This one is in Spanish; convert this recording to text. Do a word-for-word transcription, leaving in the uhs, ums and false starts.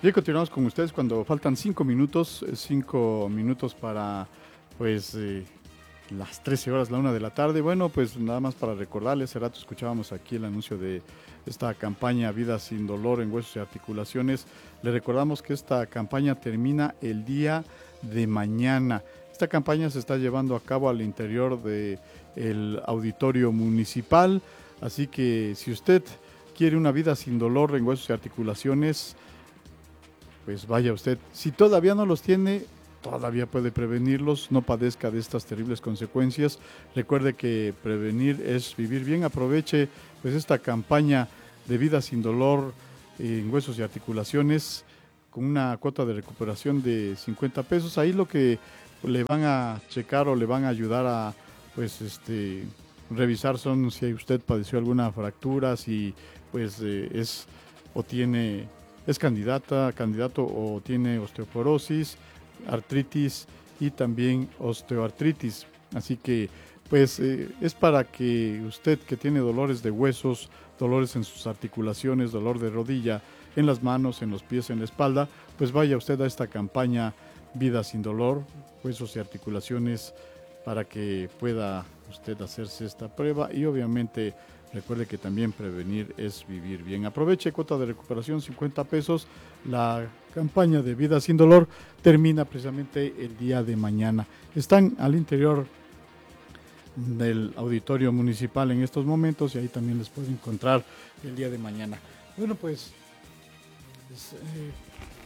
Y continuamos con ustedes cuando faltan cinco minutos, eh, cinco minutos para pues eh, las trece horas, la una de la tarde. Bueno, pues nada más para recordarles, hace rato escuchábamos aquí el anuncio de esta campaña Vida sin dolor en huesos y articulaciones. Le recordamos que esta campaña termina el día de mañana. Esta campaña se está llevando a cabo al interior del auditorio municipal, así que si usted quiere una vida sin dolor en huesos y articulaciones, pues vaya usted. Si todavía no los tiene, todavía puede prevenirlos, no padezca de estas terribles consecuencias. Recuerde que prevenir es vivir bien. Aproveche pues esta campaña de vida sin dolor en huesos y articulaciones con una cuota de recuperación de cincuenta pesos. Ahí lo que le van a checar o le van a ayudar a pues este revisar son si usted padeció alguna fractura, si pues eh, es o tiene es candidata, candidato o tiene osteoporosis, artritis y también osteoartritis. Así que pues eh, es para que usted que tiene dolores de huesos, dolores en sus articulaciones, dolor de rodilla, en las manos, en los pies, en la espalda, pues vaya usted a esta campaña Vida sin dolor, huesos y articulaciones, para que pueda usted hacerse esta prueba y obviamente recuerde que también prevenir es vivir bien. Aproveche, cuota de recuperación cincuenta pesos. La campaña de Vida sin dolor termina precisamente el día de mañana. Están al interior del auditorio municipal en estos momentos y ahí también les puede encontrar el día de mañana. Bueno, pues, pues eh,